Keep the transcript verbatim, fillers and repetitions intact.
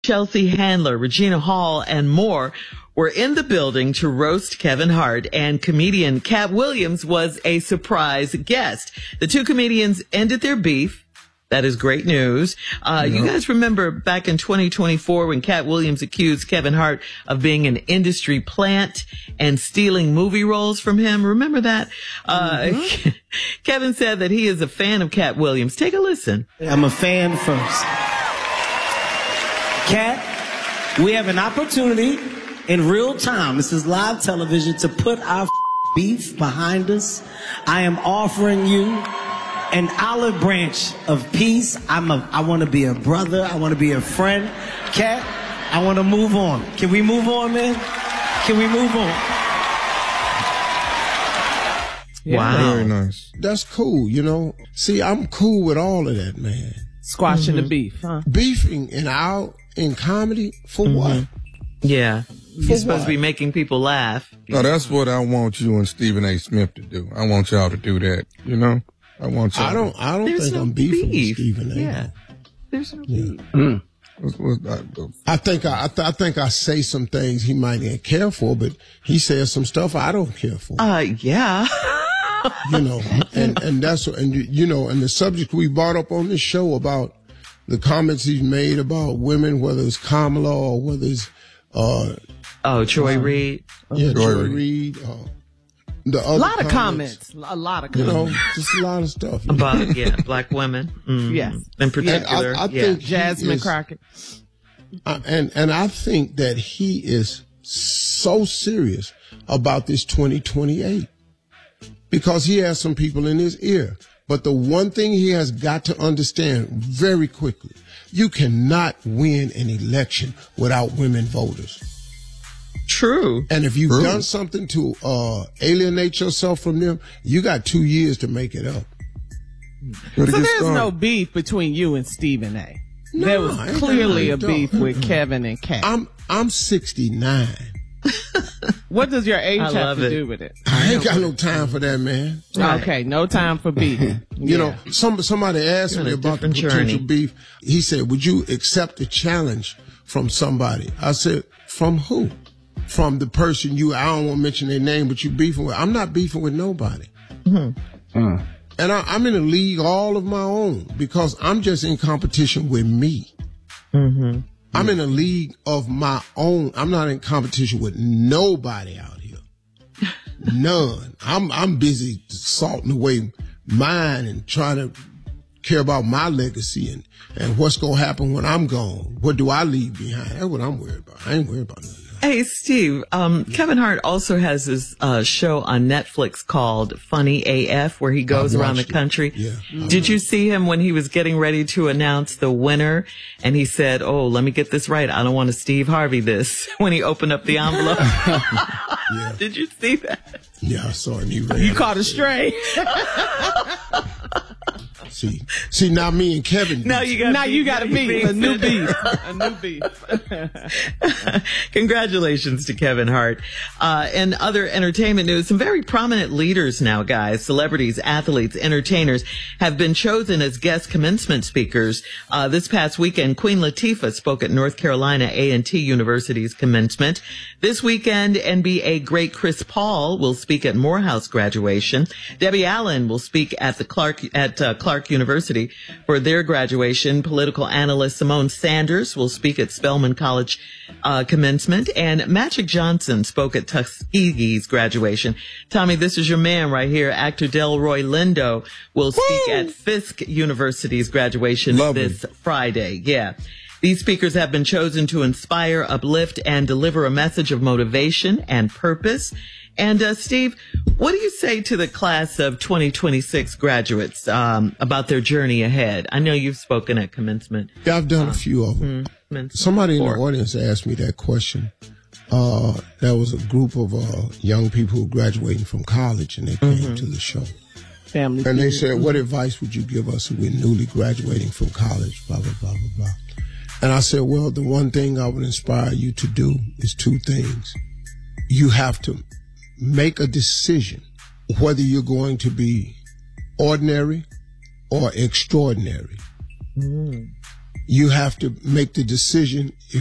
Chelsea Handler, Regina Hall, and more were in the building to roast Kevin Hart, and comedian Cat Williams was a surprise guest. The two comedians ended their beef. That is great news. Uh, yeah. You guys remember back in twenty twenty-four when Cat Williams accused Kevin Hart of being an industry plant and stealing movie roles from him? Remember that? Mm-hmm. Uh, Kevin said that he is a fan of Cat Williams. Take a listen. I'm a fan first. Cat, we have an opportunity in real time, this is live television, to put our beef behind us. I am offering you an olive branch of peace. I'm a, I want to be a brother. I want to be a friend. Cat, I want to move on. Can we move on, man? Can we move on? Wow. Very nice. That's cool, you know. See, I'm cool with all of that, man. Squashing mm-hmm. the beef, huh? Beefing in our in comedy for mm-hmm. what? Yeah. For You're supposed what? to be making people laugh. No, that's what I want you and Stephen A. Smith to do. I want y'all to do that, you know? I want y'all I don't I don't There's think no I'm beefing beef. with Stephen A. Yeah. There's no yeah. beef. Mm. What's, what's that? I think I I, th- I think I say some things he might not care for, but he says some stuff I don't care for. Uh, yeah. You know, and, and that's, and you, you know, and the subject we brought up on this show about the comments he's made about women, whether it's Kamala or whether it's, uh, oh, Troy uh, Reed. Yeah, Troy Troy Reed. Reed. Uh, the other a lot of comments, comments. A lot of you comments. know, just a lot of stuff. you know. About, yeah, black women. Mm, Yes. In particular. And I, I yeah. think he Jasmine is- Crockett. Uh, and and I think that he is so serious about this twenty twenty-eight because he has some people in his ear. But the one thing he has got to understand very quickly, you cannot win an election without women voters. True. And if you've True. done something to uh, alienate yourself from them, you got two years to make it up. So there's no beef between you and Stephen A. No, there was I ain't clearly a got no beef doubt. with Kevin and Kat. I'm I'm sixty-nine. What does your age I have love to it. do with it? I ain't got no time for that, man. Right. Okay, no time for beef. You Yeah. know, some somebody asked You're on me a about the different potential journey. beef. He said, "Would you accept a challenge from somebody?" I said, "From who?" From the person you. I don't want to mention their name, but you beefing with. I'm not beefing with nobody. Mm-hmm. Uh. And I, I'm in a league all of my own because I'm just in competition with me. Mm-hmm. I'm in a league of my own. I'm not in competition with nobody out here. None. I'm I'm busy salting away mine and trying to care about my legacy and, and what's going to happen when I'm gone. What do I leave behind? That's what I'm worried about. I ain't worried about nothing else. Hey, Steve, um, Kevin Hart also has this uh, show on Netflix called Funny A F where he goes I've around the watched it. country. Yeah, I've Did you see him when he was getting ready to announce the winner? And he said, oh, let me get this right. I don't want to Steve Harvey this when he opened up the envelope. Yeah. Did you see that? Yeah, I saw it. And he ran. You caught a stray. See, see, now me and Kevin. Now you got now you got a beef, a new beef, a new beef. Congratulations to Kevin Hart. Uh, and other entertainment news, some very prominent leaders now, guys, celebrities, athletes, entertainers have been chosen as guest commencement speakers. Uh, this past weekend, Queen Latifah spoke at North Carolina A and T University's commencement. This weekend, N B A great Chris Paul will speak at Morehouse graduation. Debbie Allen will speak at the Clark, at uh, Clark University for their graduation. Political analyst Simone Sanders will speak at Spelman College uh, commencement, and Magic Johnson spoke at Tuskegee's graduation. Tommy, this is your man right here. Actor Delroy Lindo will speak Woo! at Fisk University's graduation Lovely. this Friday. Yeah. These speakers have been chosen to inspire, uplift, and deliver a message of motivation and purpose. And, uh, Steve, what do you say to the class of twenty twenty-six graduates, um, about their journey ahead? I know you've spoken at commencement. Yeah, I've done a few of them. Mm-hmm. Somebody in the Before. audience asked me that question. Uh, there was a group of uh, young people who were graduating from college, and they came Mm-hmm. to the show. Family. And they feud. said, what advice would you give us who we're newly graduating from college, blah, blah, blah, blah, blah. And I said, well, the one thing I would inspire you to do is two things. You have to make a decision whether you're going to be ordinary or extraordinary. Mm. you have to make the decision if